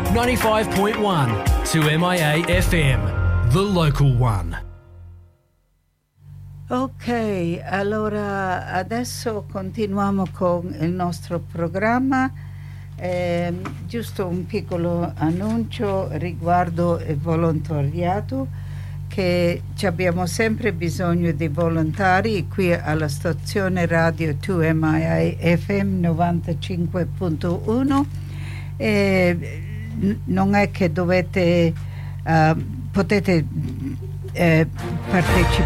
95.1 2MIA FM, the local one. Ok, allora adesso continuiamo con il nostro programma. Giusto un piccolo annuncio riguardo il volontariato, che abbiamo sempre bisogno di volontari qui alla stazione radio 2MIA FM 95.1. Non è che dovete potete partecipare